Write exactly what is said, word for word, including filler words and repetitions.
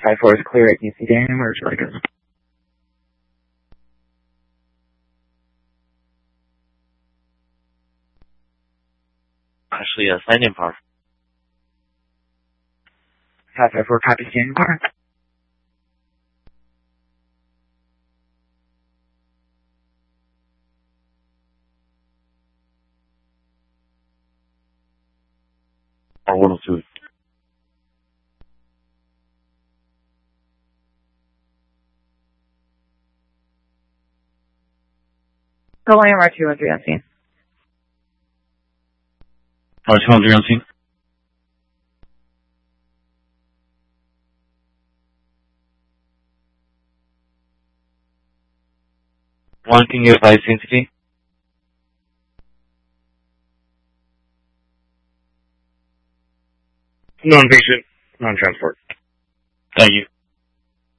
five four is clear at U C Daniel. Where would you like us? Actually, uh, Standing Park. five five four, copy Standing Park. R one oh two. Go on R two one three on scene. R two one three on scene. One, can you advise scene city? Non-patient, non-transport. Thank you.